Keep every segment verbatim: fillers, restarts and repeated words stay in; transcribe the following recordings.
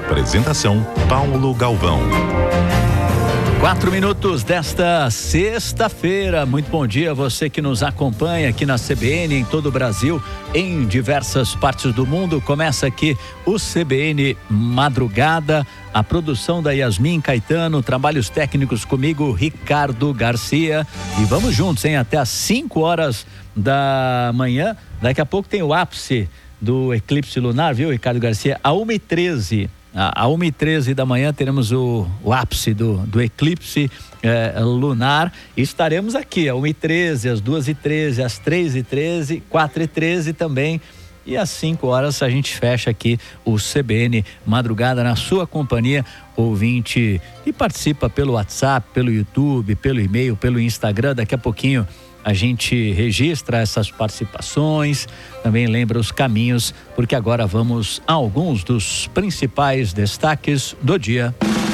Apresentação Paulo Galvão. Quatro minutos desta sexta-feira. Muito bom dia a você que nos acompanha aqui na C B N, em todo o Brasil, em diversas partes do mundo. Começa aqui o C B N Madrugada, a produção da Yasmin Caetano, trabalhos técnicos comigo, Ricardo Garcia. E vamos juntos, hein? Até às cinco horas da manhã. Daqui a pouco tem o ápice do eclipse lunar, viu, Ricardo Garcia? A uma e treze. A uma e treze da manhã teremos o, o ápice do, do eclipse eh, lunar. E estaremos aqui a uma e treze, às duas e treze, às três e treze, quatro e treze também. E às cinco horas a gente fecha aqui o C B N Madrugada na sua companhia, ouvinte, e participa pelo WhatsApp, pelo YouTube, pelo e-mail, pelo Instagram. Daqui a pouquinho a gente registra essas participações, também lembra os caminhos, porque agora vamos a alguns dos principais destaques do dia.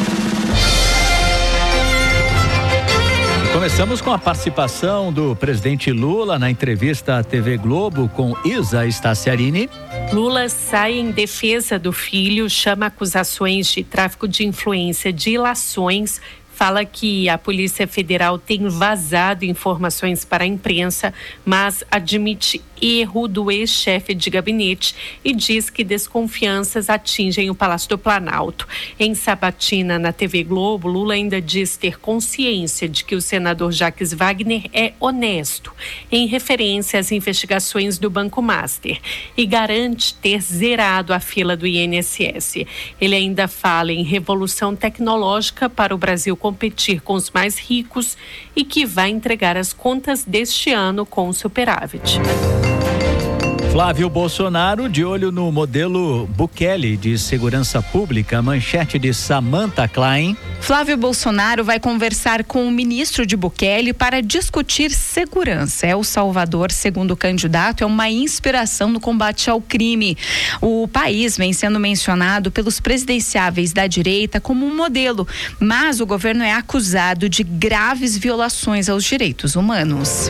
Começamos com a participação do presidente Lula na entrevista à T V Globo com Isa Staciarini. Lula sai em defesa do filho, chama acusações de tráfico de influência de ilações, fala que a Polícia Federal tem vazado informações para a imprensa, mas admite erro do ex-chefe de gabinete e diz que desconfianças atingem o Palácio do Planalto. Em sabatina na T V Globo, Lula ainda diz ter consciência de que o senador Jacques Wagner é honesto, em referência às investigações do Banco Master, e garante ter zerado a fila do I N S S. Ele ainda fala em revolução tecnológica para o Brasil competir com os mais ricos e que vai entregar as contas deste ano com superávit. Flávio Bolsonaro de olho no modelo Bukele de segurança pública, manchete de Samantha Klein. Flávio Bolsonaro vai conversar com o ministro de Bukele para discutir segurança. El Salvador, segundo o candidato, é uma inspiração no combate ao crime. O país vem sendo mencionado pelos presidenciáveis da direita como um modelo, mas o governo é acusado de graves violações aos direitos humanos.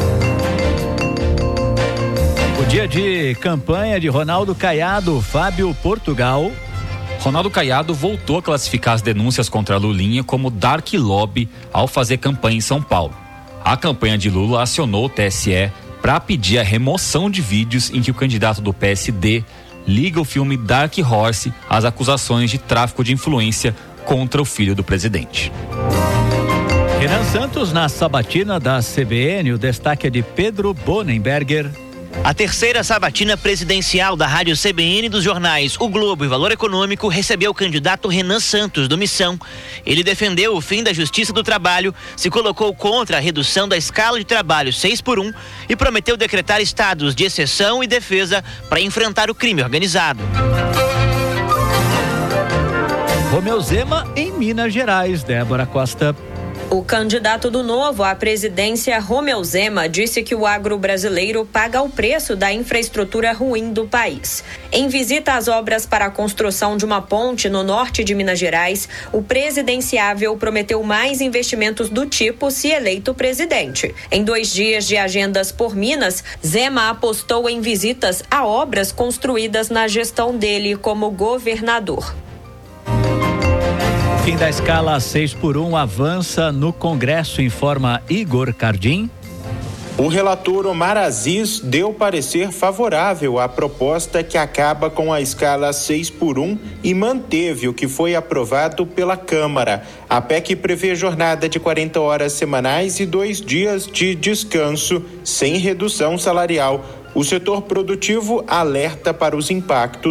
O dia de campanha de Ronaldo Caiado, Fábio Portugal. Ronaldo Caiado voltou a classificar as denúncias contra Lulinha como dark lobby ao fazer campanha em São Paulo. A campanha de Lula acionou o T S E para pedir a remoção de vídeos em que o candidato do P S D liga o filme Dark Horse às acusações de tráfico de influência contra o filho do presidente. Renan Santos na sabatina da C B N, o destaque é de Pedro Bonenberger. A terceira sabatina presidencial da Rádio C B N dos jornais O Globo e Valor Econômico recebeu o candidato Renan Santos, do Missão. Ele defendeu o fim da Justiça do Trabalho, se colocou contra a redução da escala de trabalho seis por um e prometeu decretar estados de exceção e defesa para enfrentar o crime organizado. Romeu Zema em Minas Gerais, Débora Costa. O candidato do Novo à presidência, Romeu Zema, disse que o agro brasileiro paga o preço da infraestrutura ruim do país. Em visita às obras para a construção de uma ponte no norte de Minas Gerais, o presidenciável prometeu mais investimentos do tipo se eleito presidente. Em dois dias de agendas por Minas, Zema apostou em visitas a obras construídas na gestão dele como governador. Fim da escala seis por um avança no Congresso, informa Igor Cardim. O relator Omar Aziz deu parecer favorável à proposta que acaba com a escala seis por um e manteve o que foi aprovado pela Câmara. A P E C prevê jornada de quarenta horas semanais e dois dias de descanso, sem redução salarial. O setor produtivo alerta para os impactos